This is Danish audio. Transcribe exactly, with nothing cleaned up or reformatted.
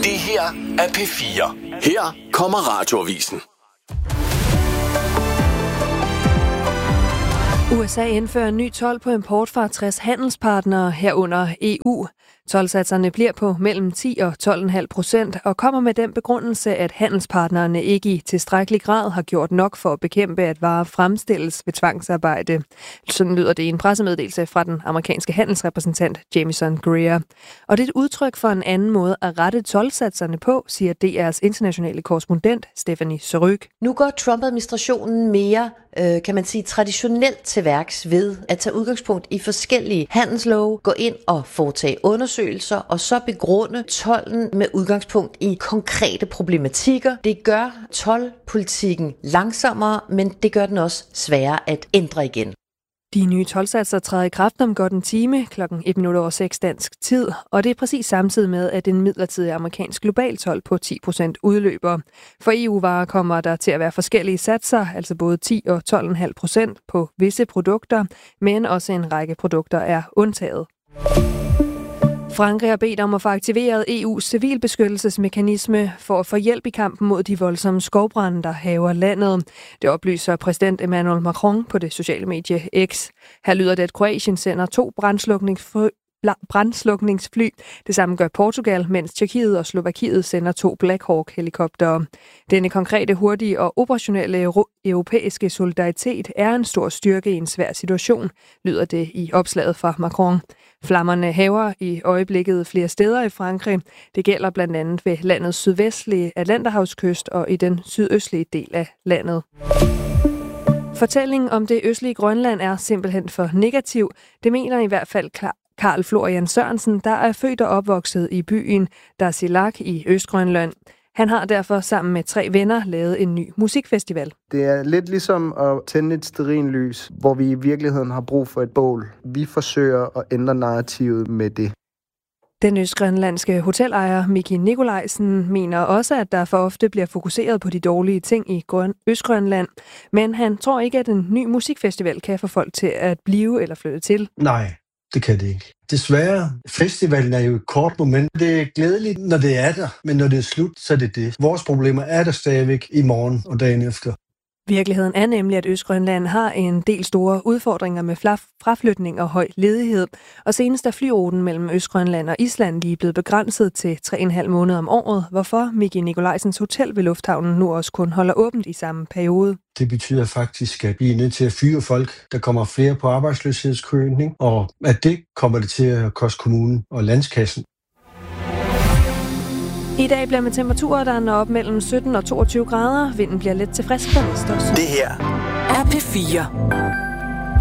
Det her er P fire. Her kommer Radioavisen. U S A indfører en ny told på import fra tres handelspartnere herunder E U. Toldsatserne bliver på mellem ti og tolv komma fem procent og kommer med den begrundelse, at handelspartnerne ikke i tilstrækkelig grad har gjort nok for at bekæmpe, at varer fremstilles ved tvangsarbejde. Sådan lyder det i en pressemeddelelse fra den amerikanske handelsrepræsentant Jamieson Greer. Og det er et udtryk for en anden måde at rette toldsatserne på, siger D R's internationale korrespondent Stephanie Surrugue. Nu går Trump-administrationen mere, øh, kan man sige, traditionelt til værks ved at tage udgangspunkt i forskellige handelslove, gå ind og foretage undersøgelser, og så begrunde tolden med udgangspunkt i konkrete problematikker. Det gør toldpolitikken langsommere, men det gør den også sværere at ændre igen. De nye toldsatser træder i kraft om godt en time, klokken et minut over seks dansk tid, og det er præcis samtidig med, at en midlertidig amerikansk global told på ti procent udløber. For E U-varer kommer der til at være forskellige satser, altså både ti og tolv komma fem procent på visse produkter, men også en række produkter er undtaget. Frankrig har bedt om at få aktiveret E U's civilbeskyttelsesmekanisme for at få hjælp i kampen mod de voldsomme skovbrande, der hærger landet. Det oplyser præsident Emmanuel Macron på det sociale medie X. Her lyder det, at Kroatien sender to brandslukningsfly. brandslukningsfly. Det samme gør Portugal, mens Tjekkiet og Slovakiet sender to Black Hawk-helikoptere. Denne konkrete, hurtige og operationelle europæiske solidaritet er en stor styrke i en svær situation, lyder det i opslaget fra Macron. Flammerne hærger i øjeblikket flere steder i Frankrig. Det gælder blandt andet ved landets sydvestlige Atlanterhavskyst og i den sydøstlige del af landet. Fortællingen om det østlige Grønland er simpelthen for negativ. Det mener i hvert fald klar. Karl Florian Sørensen, der er født og opvokset i byen Darsilak i Østgrønland. Han har derfor sammen med tre venner lavet en ny musikfestival. Det er lidt ligesom at tænde et stearinlys, hvor vi i virkeligheden har brug for et bål. Vi forsøger at ændre narrativet med det. Den østgrønlandske hotelejer Miki Nikolajsen mener også, at der for ofte bliver fokuseret på de dårlige ting i Østgrønland. Men han tror ikke, at en ny musikfestival kan få folk til at blive eller flytte til. Nej. Det kan det ikke. Desværre, festivalen er jo et kort moment. Det er glædeligt, når det er der, men når det er slut, så er det det. Vores problemer er der stadigvæk i morgen og dagen efter. Virkeligheden er nemlig, at Østgrønland har en del store udfordringer med fraflytning og høj ledighed. Og senest er flyruten mellem Østgrønland og Island lige blevet begrænset til tre komma fem måneder om året, hvorfor Miki Nikolajsens hotel ved lufthavnen nu også kun holder åbent i samme periode. Det betyder faktisk, at vi er nødt til at fyre folk. Der kommer flere på arbejdsløshedskøen, og at det kommer det til at koste kommunen og landskassen. I dag bliver med temperaturer, der når op mellem sytten og toogtyve grader. Vinden bliver let til frisk fra vest. Det her er P fire.